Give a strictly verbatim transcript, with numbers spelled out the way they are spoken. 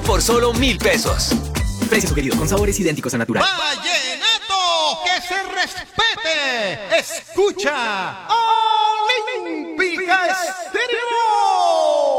por solo mil pesos. Precio sugerido con sabores idénticos a natural. ¡Vallenato! ¡Que se respete! ¡Escucha!